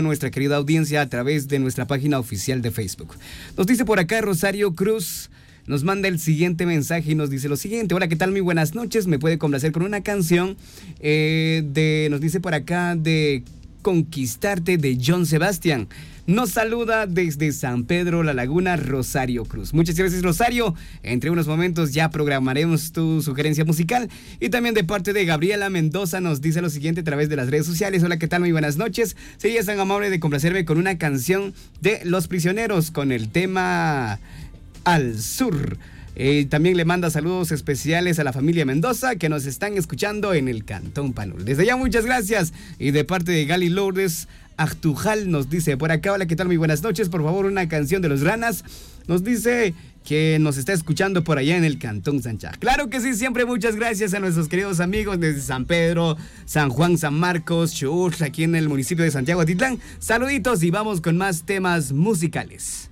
nuestra querida audiencia a través de nuestra página oficial de Facebook. Nos dice por acá Rosario Cruz, nos manda el siguiente mensaje y nos dice lo siguiente: hola, ¿qué tal? Muy buenas noches, me puede complacer con una canción nos dice por acá, de Conquistarte, de John Sebastián. Nos saluda desde San Pedro La Laguna, Rosario Cruz. Muchas gracias, Rosario. Entre unos momentos ya programaremos tu sugerencia musical. Y también de parte de Gabriela Mendoza nos dice lo siguiente a través de las redes sociales: hola, ¿qué tal? Muy buenas noches. Sería tan amable de complacerme con una canción de Los Prisioneros con el tema Al Sur. También le manda saludos especiales a la familia Mendoza que nos están escuchando en el Cantón Panul. Desde ya, muchas gracias. Y de parte de Gali Lourdes Actujal nos dice por acá: hola, ¿qué tal? Muy buenas noches. Por favor, una canción de Los Ranas. Nos dice que nos está escuchando por allá en el Cantón Sanchá. Claro que sí, siempre muchas gracias a nuestros queridos amigos desde San Pedro, San Juan, San Marcos, Chur, aquí en el municipio de Santiago Atitlán. Saluditos y vamos con más temas musicales.